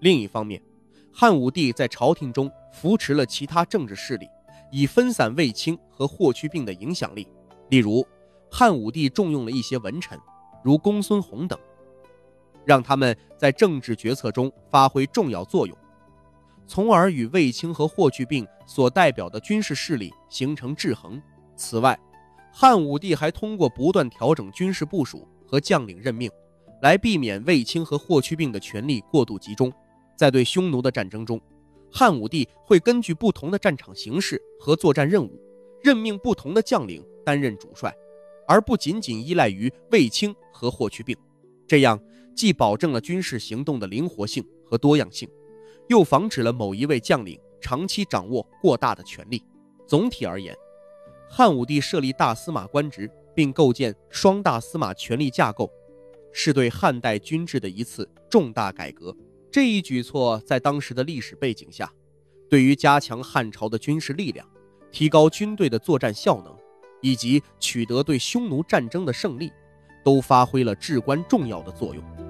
另一方面，汉武帝在朝廷中扶持了其他政治势力，以分散卫青和霍去病的影响力。例如，汉武帝重用了一些文臣，如公孙弘等，让他们在政治决策中发挥重要作用，从而与卫青和霍去病所代表的军事势力形成制衡。此外，汉武帝还通过不断调整军事部署和将领任命，来避免卫青和霍去病的权力过度集中。在对匈奴的战争中，汉武帝会根据不同的战场形势和作战任务，任命不同的将领担任主帅，而不仅仅依赖于卫青和霍去病。这样既保证了军事行动的灵活性和多样性，又防止了某一位将领长期掌握过大的权力。总体而言，汉武帝设立大司马官职并构建双大司马权力架构，是对汉代军制的一次重大改革。这一举措在当时的历史背景下，对于加强汉朝的军事力量、提高军队的作战效能，以及取得对匈奴战争的胜利，都发挥了至关重要的作用。